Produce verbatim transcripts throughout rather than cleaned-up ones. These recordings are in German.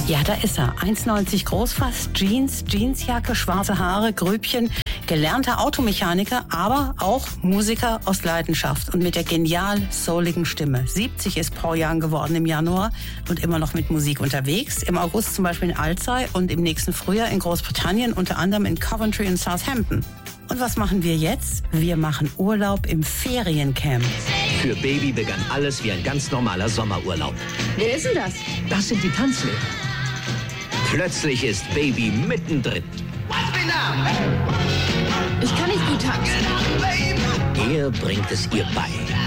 Ja, da ist er. eins neunzig groß fast, Jeans, Jeansjacke, schwarze Haare, Grübchen, gelernter Automechaniker, aber auch Musiker aus Leidenschaft und mit der genial souligen Stimme. siebzig ist Paul Young geworden im Januar und immer noch mit Musik unterwegs. Im August zum Beispiel in Alzey und im nächsten Frühjahr in Großbritannien, unter anderem in Coventry und Southampton. Und was machen wir jetzt? Wir machen Urlaub im Feriencamp. Für Baby begann alles wie ein ganz normaler Sommerurlaub. Wer ist denn das? Das sind die Tanzlehrer. Plötzlich ist Baby mittendrin. Ich kann nicht gut tanzen. Er bringt es ihr bei.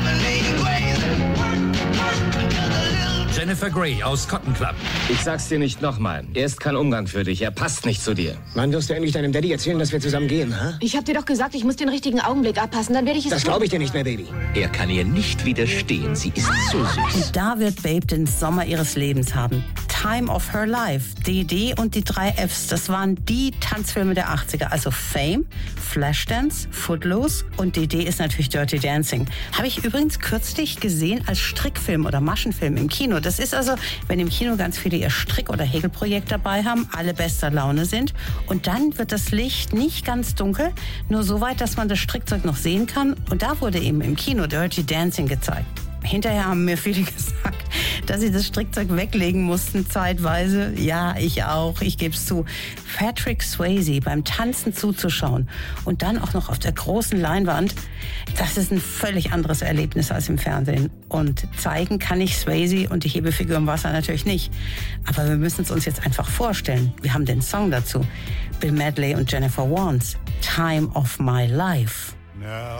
Jennifer Grey aus Cotton Club. Ich sag's dir nicht nochmal. Er ist kein Umgang für dich. Er passt nicht zu dir. Wann wirst du endlich deinem Daddy erzählen, dass wir zusammen gehen, ha? Ich hab dir doch gesagt, ich muss den richtigen Augenblick abpassen, dann werde ich es Das tun. glaube ich dir nicht mehr, Baby. Er kann ihr nicht widerstehen. Sie ist so süß. Und da wird Babe den Sommer ihres Lebens haben. Time of Her Life, D D und die drei Fs, das waren die Tanzfilme der achtziger. Also Fame, Flashdance, Footloose und D D ist natürlich Dirty Dancing. Habe ich übrigens kürzlich gesehen als Strickfilm oder Maschenfilm im Kino. Das ist also, wenn im Kino ganz viele ihr Strick- oder Häkelprojekt dabei haben, alle bester Laune sind und dann wird das Licht nicht ganz dunkel, nur so weit, dass man das Strickzeug noch sehen kann und da wurde eben im Kino Dirty Dancing gezeigt. Hinterher haben mir viele gesagt, dass sie das Strickzeug weglegen mussten zeitweise. Ja, ich auch, ich gebe es zu. Patrick Swayze beim Tanzen zuzuschauen und dann auch noch auf der großen Leinwand, das ist ein völlig anderes Erlebnis als im Fernsehen. Und zeigen kann ich Swayze und die Hebefigur im Wasser natürlich nicht. Aber wir müssen es uns jetzt einfach vorstellen. Wir haben den Song dazu. Bill Medley und Jennifer Warnes, Time of My Life.